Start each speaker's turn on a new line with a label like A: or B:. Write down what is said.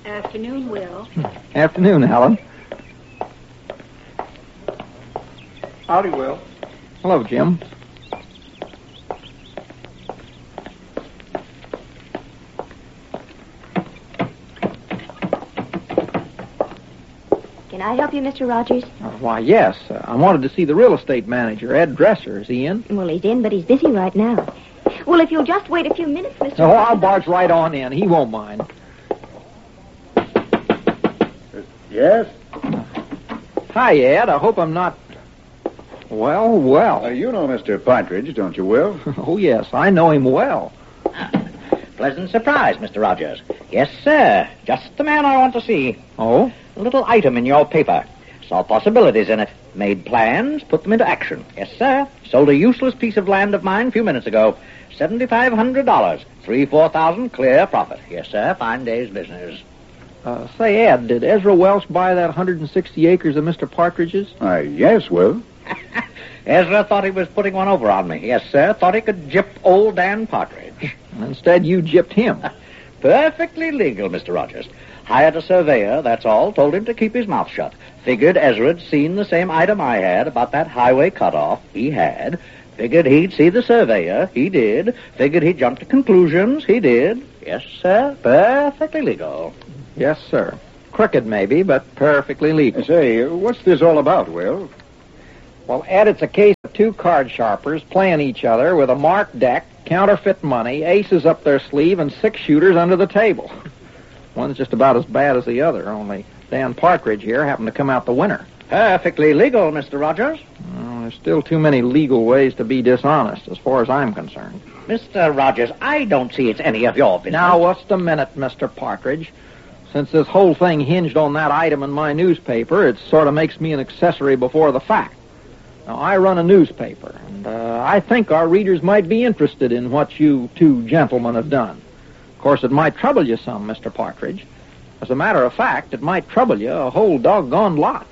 A: Afternoon, Will.
B: Afternoon, Helen.
C: Howdy, Will.
B: Hello, Jim.
A: Can I help you, Mr. Rogers?
B: Why, yes. I wanted to see the real estate manager, Ed Dresser. Is he in?
A: Well, he's in, but he's busy right now. Well, if you'll just wait a few minutes, Mr.
B: Oh,
A: Rogers...
B: I'll barge right on in. He won't mind.
D: Yes?
B: Hi, Ed. I hope I'm not... Well.
D: You know Mr. Partridge, don't you, Will?
B: Oh, yes. I know him well.
E: Pleasant surprise, Mr. Rogers. Yes, sir. Just the man I want to see.
B: Oh?
E: A little item in your paper. Saw possibilities in it. Made plans, put them into action. Yes, sir. Sold a useless piece of land of mine a few minutes ago. $7,500. 3,000-4,000 clear profit. Yes, sir. Fine day's business.
B: Say, Ed, did Ezra Welsh buy that 160 acres of Mr. Partridge's?
D: Yes, Will.
E: Ezra thought he was putting one over on me. Yes, sir. Thought he could gyp old Dan Partridge.
B: Instead, you gypped him.
E: Perfectly legal, Mr. Rogers. Hired a surveyor, that's all. Told him to keep his mouth shut. Figured Ezra'd seen the same item I had about that highway cutoff. He had. Figured he'd see the surveyor. He did. Figured he'd jump to conclusions. He did. Yes, sir. Perfectly legal.
B: Yes, sir. Crooked, maybe, but perfectly legal.
D: Say, what's this all about, Will?
B: Well, Ed, it's a case of two card sharpers playing each other with a marked deck, counterfeit money, aces up their sleeve, and 6 shooters under the table. One's just about as bad as the other, only Dan Partridge here happened to come out the winner.
E: Perfectly legal, Mr. Rogers.
B: Well, there's still too many legal ways to be dishonest, as far as I'm concerned.
E: Mr. Rogers, I don't see it's any of your business.
B: Now, what's the minute, Mr. Partridge? Since this whole thing hinged on that item in my newspaper, it sort of makes me an accessory before the fact. Now, I run a newspaper, and I think our readers might be interested in what you two gentlemen have done. Of course, it might trouble you some, Mr. Partridge. As a matter of fact, it might trouble you a whole doggone lot.